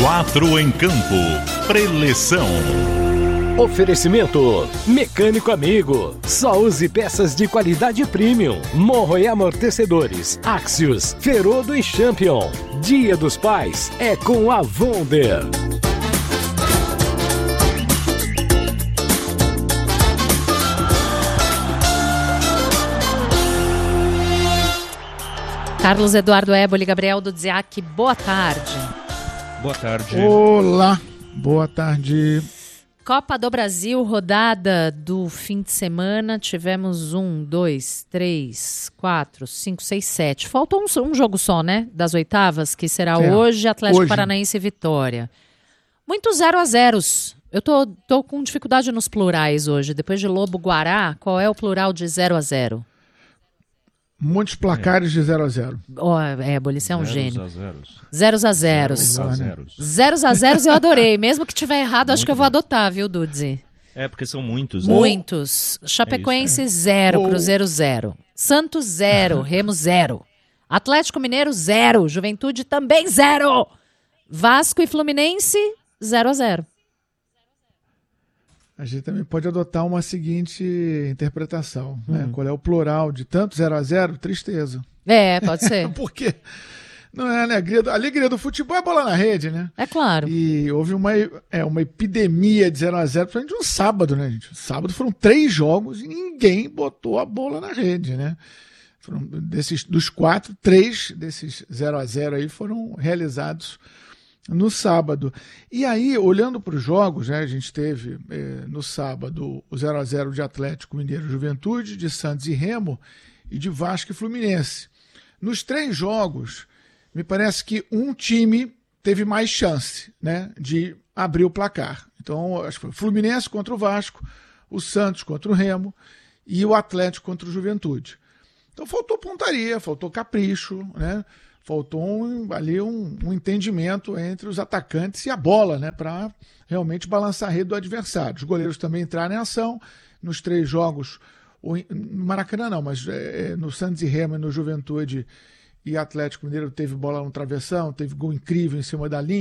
Quatro em campo. Preleção. Oferecimento Mecânico Amigo. Só use peças de qualidade premium. Morro e amortecedores, Axios, Ferodo e Champion. Dia dos Pais é com a Wonder. Carlos Eduardo Éboli, Gabriel Dudziak, boa tarde. Boa tarde. Olá, boa tarde. Copa do Brasil, rodada do fim de semana. Tivemos 1, 2, 3, 4, 5, 6, 7. Faltou um jogo só, né? Das oitavas, que será hoje, Atlético Paranaense e Vitória. Muitos 0-0. Eu tô com dificuldade nos plurais hoje. Depois de Lobo-Guará, qual é o plural de 0-0? Muitos placares de 0-0. Éboli, você é um gênio. 0-0. 0-0 eu adorei. Mesmo que tiver errado, acho que eu vou adotar, viu, Dudzi? É, porque são muitos. Muitos. Chapecoense 0, Cruzeiro 0. Santos 0, Remo 0. Atlético Mineiro 0, Juventude também 0. Vasco e Fluminense 0-0. A gente também pode adotar uma seguinte interpretação, né? Qual é o plural de tanto 0-0? Tristeza. Pode ser. Porque não é alegria. A alegria do futebol é bola na rede, né? É claro. E houve uma epidemia de 0-0, principalmente no sábado, né, gente? Sábado foram 3 jogos e ninguém botou a bola na rede, né? Dos 4, 3 desses 0-0 aí foram realizados no sábado. E aí, olhando para os jogos, né, a gente teve no sábado o 0-0 de Atlético Mineiro e Juventude, de Santos e Remo e de Vasco e Fluminense. Nos 3 jogos, me parece que um time teve mais chance, né, de abrir o placar. Então, acho que foi o Fluminense contra o Vasco, o Santos contra o Remo e o Atlético contra o Juventude. Então faltou pontaria, faltou capricho, né? Faltou um entendimento entre os atacantes e a bola, né, para realmente balançar a rede do adversário. Os goleiros também entraram em ação nos 3 jogos, no Maracanã não, mas no Santos e Remo e no Juventude e Atlético Mineiro teve bola no travessão, teve gol incrível em cima da linha.